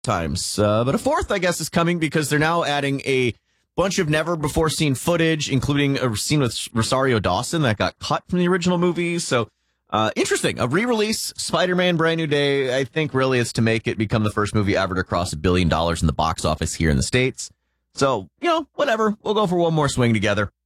times. But a fourth, I guess, is coming because they're now adding a bunch of never-before-seen footage, including a scene with Rosario Dawson that got cut from the original movie. So, interesting. A re-release, Spider-Man Brand New Day, I think really is to make it become the first movie ever to cross $1 billion in the box office here in the States. So, whatever. We'll go for one more swing together.